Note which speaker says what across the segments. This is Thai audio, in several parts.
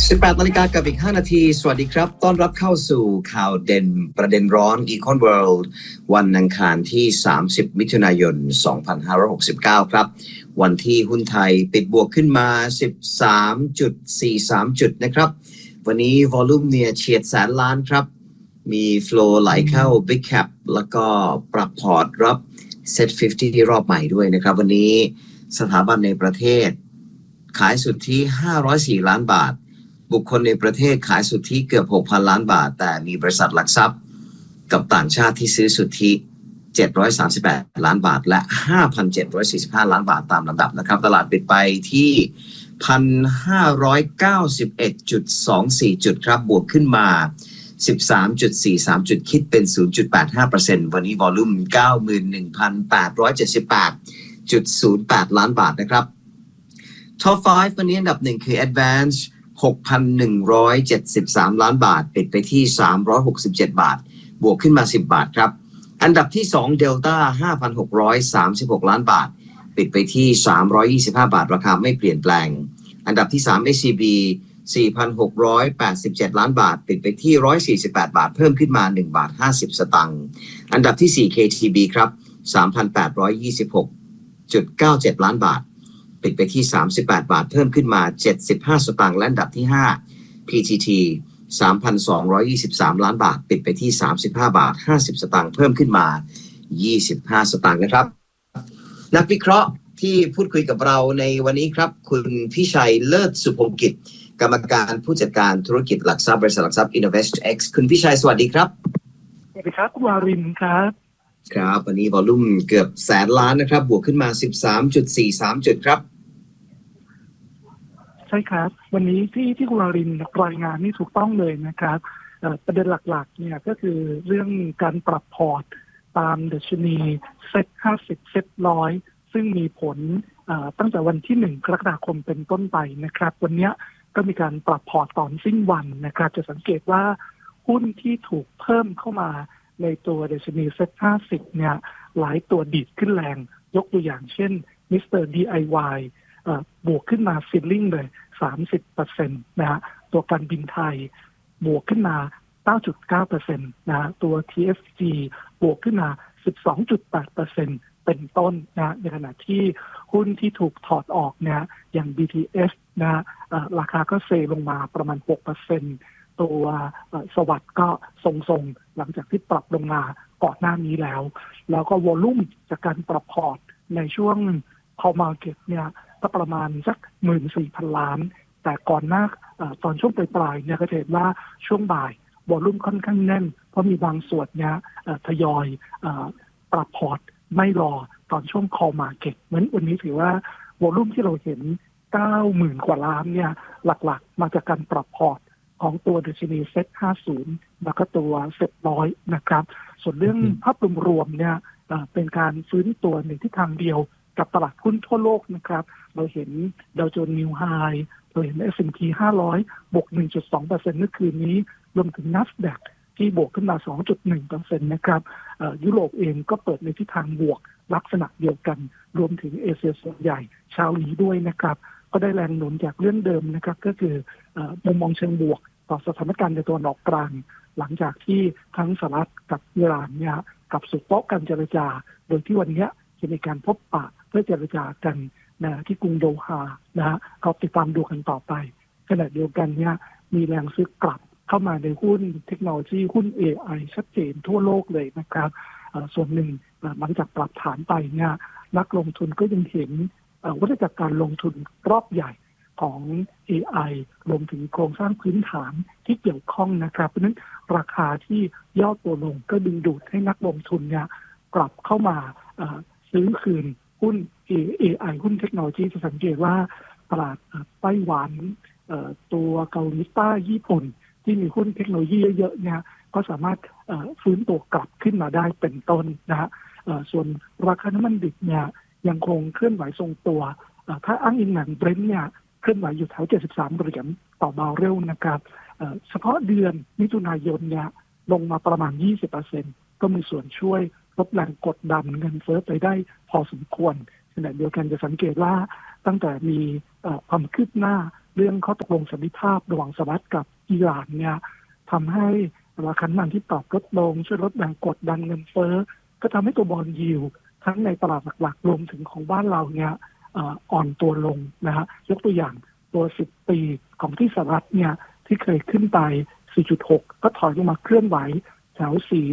Speaker 1: 18 นาฬิกากับอีก 5 นาทีสวัสดีครับต้อนรับเข้าสู่ข่าวเด่นประเด็นร้อน Econ World วันอังคารที่30มิถุนายน2569ครับวันที่หุ้นไทยปิดบวกขึ้นมา 13.43 จุดนะครับวันนี้วอลุ่มเนี่ยเฉียดแสนล้านครับมีโฟลว์ไหลเข้า Big Cap แล้วก็ปรับพอร์ตรับ Set 50ที่รอบใหม่ด้วยนะครับวันนี้สถาบันในประเทศขายสุทธิ504ล้านบาทบุคคลในประเทศขายสุทธิเกือบ 6,000 ล้านบาทแต่มีบริษัทหลักทรัพย์กับต่างชาติที่ซื้อสุทธิ738ล้านบาทและ 5,745 ล้านบาทตามลำดับนะครับตลาดปิดไปที่ 1,591.24 จุดครับบวกขึ้นมา 13.43 จุดคิดเป็น 0.85% วันนี้วอลุ่ม 91,878.08 ล้านบาทนะครับ Top 5 วันนี้อันดับ1คือ Advance 6,173 ล้านบาทปิดไปที่367บาทบวกขึ้นมา10บาทครับอันดับที่2 Delta 5,636 ล้านบาทปิดไปที่325บาทราคาไม่เปลี่ยนแปลงอันดับที่3 SCB 4,687 ล้านบาทปิดไปที่148บาทเพิ่มขึ้นมา1บาท50สตางค์อันดับที่4 KTB ครับ 3,826.97 ล้านบาทปิดไปที่38บาทเพิ่มขึ้นมา75สตางค์และอันดับที่5 PTT 3,223 ล้านบาทปิดไปที่35บาท50สตางค์เพิ่มขึ้นมา25สตางค์นะครับนักวิเคราะห์ที่พูดคุยกับเราในวันนี้ครับคุณพิชัยเลิศสุพงกิจกรรมการผู้จัดการธุรกิจหลักทรัพย์บริษัทหลักทรัพย์ InnovestX คุณพิชัยสวัสดีครับ
Speaker 2: สวัสดีครับคุณวารินครับ
Speaker 1: ครับวันนี้วอลุ่มเกือบแสนล้านนะครับบวกขึ้นมา 13.43 จุดครับ
Speaker 2: ใช่ครับวันนี้ที่คุณวารินรายงานนี่ถูกต้องเลยนะครับประเด็นหลักๆเนี่ยก็คือเรื่องการปรับพอร์ตตามดัชนีเซ็ต50เซ็ต100ซึ่งมีผลตั้งแต่วันที่1กรกฎาคมเป็นต้นไปนะครับวันนี้ก็มีการปรับพอร์ตตอนสิ้นวันนะครับจะสังเกตว่าหุ้นที่ถูกเพิ่มเข้ามาในตัวดัชนีเซ็ต50เนี่ยหลายตัวดีดขึ้นแรงยกตัวอย่างเช่น Mr. DIY บวกขึ้นมาซิลลิ่งเลย 30% นะฮะตัวการบินไทยบวกขึ้นมา 9.9% นะฮะตัว TSG บวกขึ้นมา 12.8% เป็นต้นนะในขณะที่หุ้นที่ถูกถอดออกเนี่ยอย่าง BTS นะราคาก็เซลงมาประมาณ 6% ตัวสวัสด์ก็ทรงๆหลังจากที่ปรับลงมาก่อนหน้านี้แล้วก็วอลุ่มจากการปรับพอร์ตในช่วงcall market เนี่ยก็ประมาณสัก 14,000 ล้านแต่ก่อนหน้าตอนช่วงปลายๆเนี่ยก็จะเห็นว่าช่วงบ่ายวอลุ่มค่อนข้างแน่นเพราะมีบางส่วนเนี่ยทยอยปรับพอร์ตไม่รอตอนช่วง call market เหมือนวันนี้ถือว่าวอลุ่มที่เราเห็น 90,000 กว่าล้านเนี่ยหลักๆมาจากการปรับพอร์ตของตัวดัชนีเซ็ต50แล้วก็ตัวเซ็ต100นะครับส่วนเรื่องภาพรวมๆเนี่ยเป็นการฟื้นตัวในทิศทางเดียวกับตลาดหุ้นทั่วโลกนะครับเราเห็นดาวโจนส์นิวไฮเราเห็น S&P 500บวก 1.2% เมื่อคืนนี้รวมถึง NASDAQ ที่บวกขึ้นมา 2.1% นะครับยุโรปเองก็เปิดในทิศทางบวกลักษณะเดียวกันรวมถึงเอเชียส่วนใหญ่เช้านี้ด้วยนะครับก็ได้แรงหนุนจากเรื่องเดิมนะครับก็คือมุมมองเชิงบวกต่อสถานการณ์ในตัวนออกกลางหลังจากที่ทั้งสหรัฐกับอิหร่านเนี่ยกับสู่โต๊ะการเจรจาโดยที่วันนี้จะมีการพบปะเพื่อเจรจากันนะที่กรุงโดฮานะฮะก็ติดตามดูกันต่อไปขณะเดียวกันเนี่ยมีแรงซื้อกลับเข้ามาในหุ้นเทคโนโลยีหุ้น AI ชัดเจนทั่วโลกเลยนะครับส่วนหนึ่งหลังจากปรับฐานไปเนี่ยนักลงทุนก็ยังเห็นวัฏจักรการลงทุนรอบใหญ่ของ AI รวมถึงโครงสร้างพื้นฐานที่เกี่ยวข้องนะครับเพราะฉะนั้นราคาที่ย่อตัวลงก็ดึงดูดให้นักลงทุนเนี่ยกลับเข้ามาซื้อคืนหุ้น AI หุ้นเทคโนโลยีจะสังเกตว่าตลาดไต้หวันตัวเกาหลีใต้ญี่ปุ่นที่มีหุ้นเทคโนโลยีเยอะๆเนี่ยก็สามารถฟื้นตัวกลับขึ้นมาได้เป็นต้นนะฮะส่วนราคาน้ำมันดิบเนี่ยยังคงเคลื่อนไหวทรงตัวถ้าอ้างอิงหนังเบรนท์เนี่ยเคลื่อนไหวอยู่แถว$73ต่อบาร์เรลนะครับเฉพาะเดือนมิถุนายนเนี่ยลงมาประมาณ 20% ก็มีส่วนช่วยลดแรงกดดันเงินเฟ้อไปได้พอสมควรขณะเดียวกันจะสังเกตว่าตั้งแต่มีความคืบหน้าเรื่องข้อตกลงสันติภาพระหว่างสหรัฐกับอิหร่านเนี่ยทำให้ราคาน้ำมันที่ปรับลดลงช่วยลดแรงกดดันเงินเฟ้อก็ทำให้ตัวบอนด์ยิลด์ทั้งในตลาดหลักๆรวมถึงของบ้านเราเนี่ยอ่อนตัวลงนะฮะยกตัวอย่างตัว10 ปีของที่สหรัฐเนี่ยที่เคยขึ้นไป 4.6 ก็ถอยลงมาเคลื่อนไหวแถว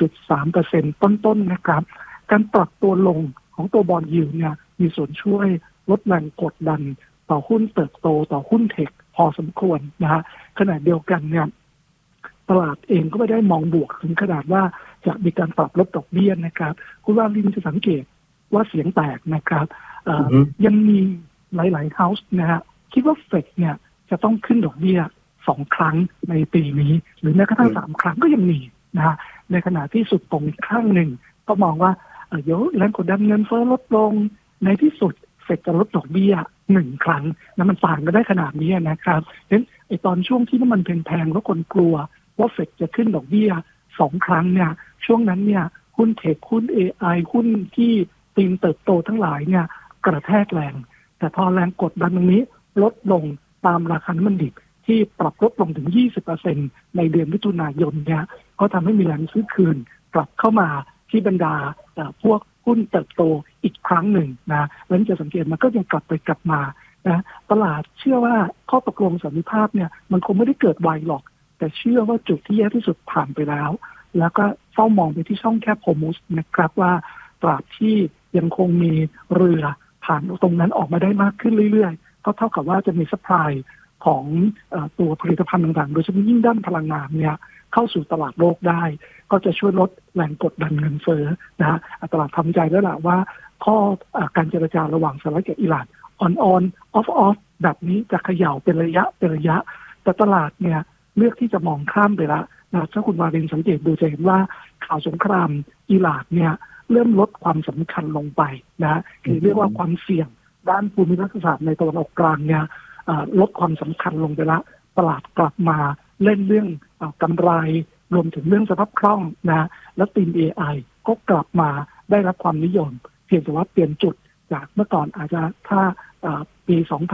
Speaker 2: 4.3% ต้นๆนะครับการปรับตัวลงของตัวบอนด์ยิลด์เนี่ยมีส่วนช่วยลดแรงกดดันต่อหุ้นเติบโตต่อหุ้นเทคพอสมควรนะฮะขณะเดียวกันเนี่ยตลาดเองก็ไม่ได้มองบวกถึงขนาดว่าจะมีการปรับลดดอกเบี้ยนะครับคุณว่าลินจะสังเกตว่าเสียงแตกนะครับยังมีหลายๆเฮ้าส์นะฮะคิดว่าเฟดเนี่ยจะต้องขึ้นดอกเบี้ย2 ครั้งในปีนี้หรือแม้กระทั่ง3 ครั้งก็ยังมีนะฮะในขณะที่สุดตรงข้างหนึ่งก็มองว่าเดี๋ยวแรงกดดันเงินเฟ้อลดลงในที่สุดเฟดจะลดดอกเบี้ย1 ครั้งนะมันต่างกันได้ขนาดนี้นะครับเพราะฉะนั้นไอตอนช่วงที่น้ำมันแพงๆแล้วคนกลัวว่าเฟดจะขึ้นดอกเบี้ย2 ครั้งเนี่ยช่วงนั้นเนี่ยหุ้นเทคหุ้น AI หุ้นที่ธีมเติบโตทั้งหลายเนี่ยกระแทกแรงแต่พอแรงกดดันตรงนี้ลดลงตามราคาน้ำมันดิบที่ปรับลดลงถึง 20% ในเดือนมิถุนายนเนี่ยก็ทำให้มีแรงซื้อคืนกลับเข้ามาที่บรรดาพวกหุ้นเติบโตอีกครั้งหนึ่งนะแล้วจะสังเกตมันก็ยังกลับไปกลับมานะตลาดเชื่อว่าข้อตกลงสันติภาพเนี่ยมันคงไม่ได้เกิดไวหรอกแต่เชื่อว่าจุดที่แย่ที่สุดผ่านไปแล้วแล้วก็เฝ้ามองไปที่ช่องแคบโฮมูสนะครับว่าตราบที่ยังคงมีเรือผ่านตรงนั้นออกมาได้มากขึ้นเรื่อยๆก็เท่ากับว่าจะมีซัพพลายของตัวผลิตภัณฑ์ต่างๆโดยเฉพาะยิ่งด้านพลังงานเนี่ยเข้าสู่ตลาดโลกได้ก็จะช่วยลดแรงกดดันเงินเฟ้อนะฮะตลาดทำใจแล้วล่ะว่าข้อการเจรจาระหว่างสหรัฐกับอิหร่านออนออฟแบบนี้จะเขย่าเป็นระยะแต่ตลาดเนี่ยเลือกที่จะมองข้ามไปแล้วนะถ้าคุณวารินสังเกตดูจะเห็นว่าข่าวสงครามอิหร่านเนี่ยเริ่มลดความสำคัญลงไปนะคือเรียกว่าความเสี่ยงด้านภูมิรัฐศาสตร์ในตะวันออกกลางเนี่ยลดความสำคัญลงไปแล้วตลาดกลับมาเล่นเรื่องกำไรรวมถึงเรื่องสภาพคล่องนะและทีม AI ก็กลับมาได้รับความนิยมเพียงแต่ว่าเปลี่ยนจุดจากเมื่อก่อนอาจจะถ้าปี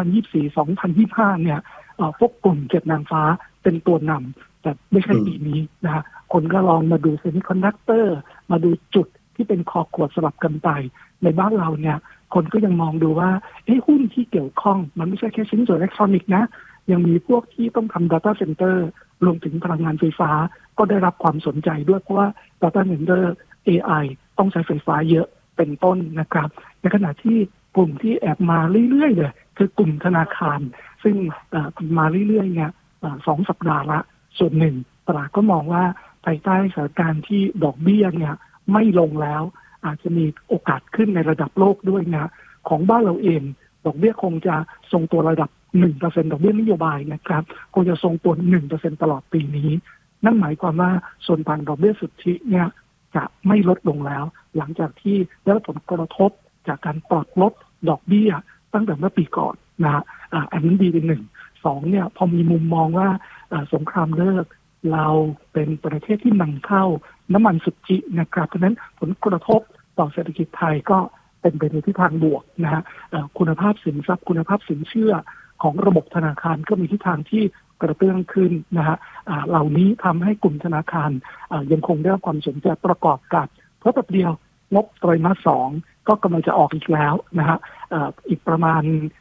Speaker 2: 2024-2025 เนี่ยพวกกลุ่ม7 นางฟ้าเป็นตัวนำแต่ไม่ใช่ปีนี้นะคนก็ลองมาดูเซมิคอนดักเตอร์มาดูจุดที่เป็นคอขวดสลับกันไปในบ้านเราเนี่ยคนก็ยังมองดูว่าหุ้นที่เกี่ยวข้องมันไม่ใช่แค่ชิ้นส่วนอิเล็กทรอนิกส์นะยังมีพวกที่ต้องทำ Data Center รวมถึงพลังงานไฟฟ้าก็ได้รับความสนใจด้วยเพราะว่า Data Center AI ต้องใช้ไฟฟ้าเยอะเป็นต้นนะครับในขณะที่กลุ่มที่แอบมาเรื่อยๆเลยคือกลุ่มธนาคารซึ่งมาเรื่อยๆเนี่ย2 สัปดาห์ละส่วนหนึ่งตลาดก็มองว่าภายใต้สถานการณ์ที่ดอกเบี้ยเนี่ยไม่ลงแล้วอาจจะมีโอกาสขึ้นในระดับโลกด้วยนะของบ้านเราเองดอกเบี้ยคงจะทรงตัวระดับ 1% ดอกเบี้ยนโยบายนะครับคงจะทรงตัว 1% ตลอดปีนี้นั่นหมายความว่าส่วนต่างดอกเบี้ยสุทธิเนี่ยจะไม่ลดลงแล้วหลังจากที่ได้รับผลกระทบจากการปรับลดดอกเบี้ยตั้งแต่เมื่อปีก่อนนะอันนี้ดีเป็น1 2เนี่ยพอมีมุมมองว่าสงครามเลิกเราเป็นประเทศที่นำเข้าน้ำมันสุทธินะครับเพราะฉะนั้นผลกระทบต่อเศรษฐกิจไทยก็เป็นไปในทิศทางบวกนะฮะคุณภาพสินทรัพย์คุณภาพสินเชื่อของระบบธนาคารก็มีทิศทางที่กระเตื้องขึ้นนะฮะเหล่านี้ทำให้กลุ่มธนาคารยังคงได้รับความสนใจประกอบกับเพราะแบบเดียวงบไตรมาส 2ก็กำลังจะออกอีกแล้วนะฮะอีกประมาณ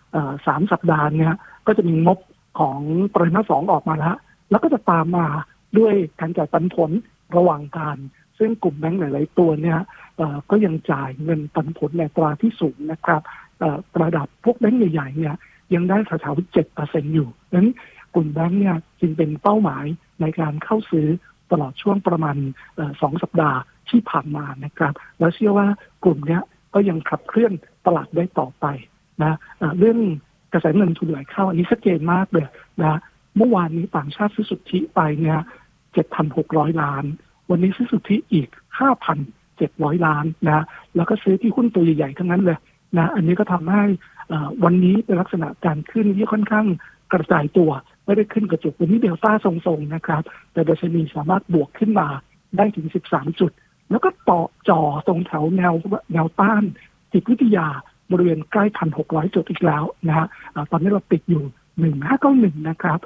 Speaker 2: 3 สัปดาห์เนี่ยก็จะมีงบของไตรมาส 2ออกมาแล้วก็จะตามมาด้วยการจ่ายปันผลระหว่างการซึ่งกลุ่มแบงก์หลายๆตัวเนี่ยก็ยังจ่ายเงินปันผลในอัตราที่สูงนะครับระดับพวกแบงก์ใหญ่ๆเนี่ยยังได้แถวๆ 7% อยู่ดังนั้นกลุ่มแบงก์เนี่ยจึงเป็นเป้าหมายในการเข้าซื้อตลอดช่วงประมาณ2 สัปดาห์ที่ผ่านมานะครับแล้วเชื่อว่ากลุ่มนี้ก็ยังขับเคลื่อนตลาดได้ต่อไปนะเรื่องกระแสเงินทุนไหลเข้าอันนี้ชัดเจนมากเลยนะเมื่อวานนี้ต่างชาติซื้อสุทธิไปเนี่ย 7,600 ล้านวันนี้ซื้อสุทธิอีก 5,700 ล้านนะแล้วก็ซื้อที่หุ้นตัวใหญ่ๆทั้งนั้นเลยนะอันนี้ก็ทำให้วันนี้เป็นลักษณะการขึ้นที่ค่อนข้างกระจายตัวไม่ได้ขึ้นกระจุกวันนี้เดลต้าทรงๆนะครับแต่ดัชนีสามารถบวกขึ้นมาได้ถึง13 จุดแล้วก็ต่อจ่อตรงแถวแนวต้านจิตวิทยาบริเวณใกล้ 1,600 จุดอีกแล้วนะฮะตอนนี้เราปิดอยู่ 1591นะครับ